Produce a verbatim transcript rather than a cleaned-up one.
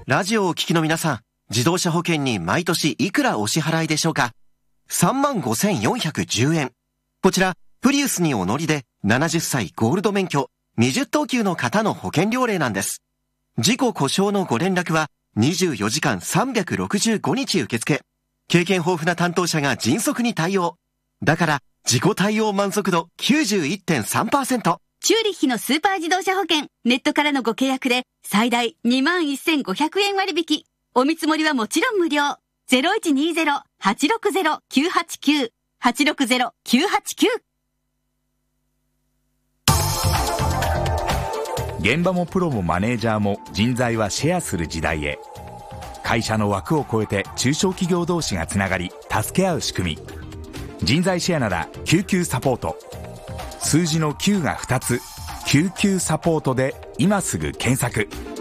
ラジオをお聞きの皆さん、自動車保険に毎年いくらお支払いでしょうか？ さんまんごせんよんひゃくじゅうえん。こちら、プリウスにお乗りでななじゅっさいゴールド免許、にじゅっとう級の方の保険料例なんです。事故故障のご連絡はにじゅうよじかんさんびゃくろくじゅうごにち受付。経験豊富な担当者が迅速に対応。だから、自己対応満足度 きゅうじゅういってんさんパーセント。 チューリッヒのスーパー自動車保険、ネットからのご契約で最大 にまんせんごひゃくえん割引。お見積もりはもちろん無料。ゼロいちにゼロ はちろくゼロ きゅうはちきゅう はちろくゼロ きゅうはちきゅう。 現場もプロもマネージャーも人材はシェアする時代へ。会社の枠を超えて中小企業同士がつながり助け合う仕組み。人材シェアなら救急サポート。数字のきゅうがふたつ、救急サポートで今すぐ検索。